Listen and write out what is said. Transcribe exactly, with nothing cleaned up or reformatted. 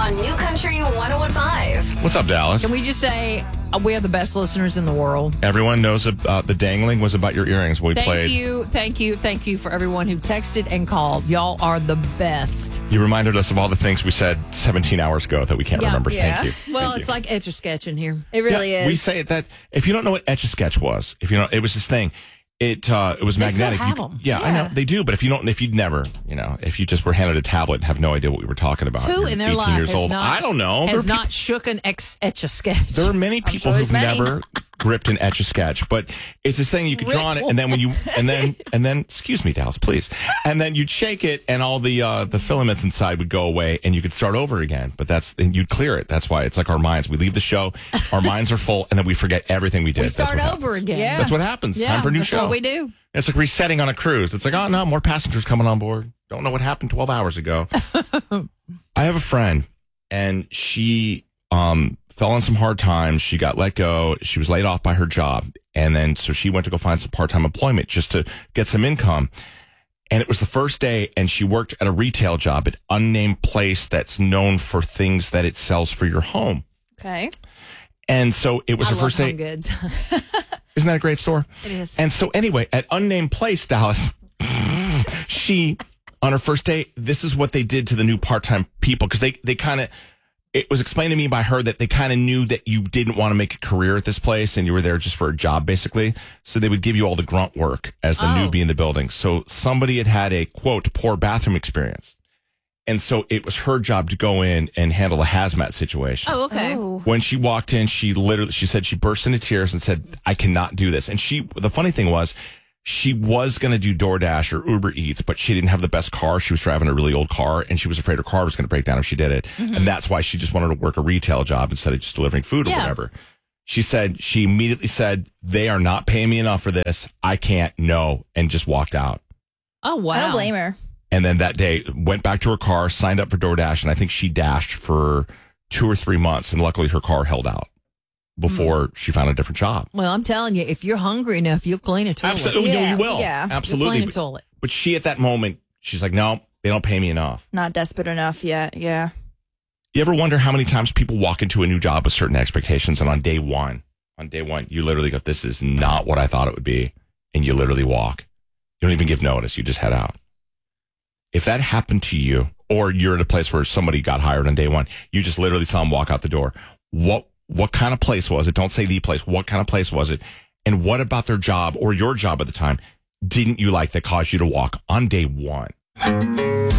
on New Country one oh one five. What's up, Dallas? Can we just say uh, we have the best listeners in the world? Everyone knows uh, the dangling was about your earrings when we Thank played. you, thank you, thank you for everyone who texted and called. Y'all are the best. You reminded us of all the things we said seventeen hours ago that we can't Yeah. remember. Yeah. Thank you. Well, Thank it's you. like Etch-a-Sketch in here. It really Yeah, is. We say it that if you don't know what Etch-a-Sketch was, if you know, it was this thing. It uh, it was They still magnetic. You have could- them. Yeah, I Yeah. know they do. But if you don't, if you'd never, you know, if you just were handed a tablet and have no idea what we were talking about, Who you're in their eighteen life years has old. not, I don't know. has There are not shook an ex- Etch-a-Sketch? peop- there are many people sure who've there's many. never gripped an Etch-a-Sketch, but it's this thing you could draw on it, and then when you and then and then excuse me, Dallas, please, and then you'd shake it, and all the uh, the filaments inside would go away, and you could start over again. But that's and you'd clear it. That's why it's like our minds. We leave the show, our minds are full, and then we forget everything we did. We That's start what over happens. again. Yeah. That's what happens. Yeah, Time for a new that's show. what we do. It's like resetting on a cruise. It's like, oh no, more passengers coming on board. Don't know what happened twelve hours ago. I have a friend, and she um, fell on some hard times. She got let go. She was laid off by her job. And then, so she went to go find some part-time employment just to get some income. And it was the first day, and she worked at a retail job at an unnamed place that's known for things that it sells for your home. Okay. And so it was I her love first Home day. Goods. Isn't that a great store? It is. And so anyway, at unnamed place, Dallas, she, on her first day, this is what they did to the new part-time people. Cause they, they kind of, it was explained to me by her that they kind of knew that you didn't want to make a career at this place and you were there just for a job, basically. So they would give you all the grunt work as the Oh. newbie in the building. So somebody had had a quote, poor bathroom experience. And so it was her job to go in and handle a hazmat situation. Oh, okay. Oh. When she walked in, she literally, she said she burst into tears and said, I cannot do this. And she, the funny thing was, she was going to do DoorDash or Uber Eats, but she didn't have the best car. She was driving a really old car and she was afraid her car was going to break down if she did it. Mm-hmm. And that's why she just wanted to work a retail job instead of just delivering food or Yeah. whatever. She said, she immediately said, they are not paying me enough for this. I can't, no, and just walked out. Oh, wow. I don't blame her. And then that day went back to her car, signed up for DoorDash, and I think she dashed for two or three months. And luckily her car held out before she found a different job. Well, I'm telling you, if you're hungry enough, you'll clean a toilet. Absolutely. No, Yeah, you will. yeah. You'll Absolutely. clean a But, toilet. but she, at that moment, she's like, no, they don't pay me enough. Not desperate enough yet. Yeah. You ever wonder how many times people walk into a new job with certain expectations, and on day one, on day one, you literally go, this is not what I thought it would be. And you literally walk. You don't even give notice. You just head out. If that happened to you, or you're at a place where somebody got hired on day one, you just literally saw them walk out the door. What, what kind of place was it? Don't say the place. What kind of place was it? And what about their job or your job at the time didn't you like that caused you to walk on day one?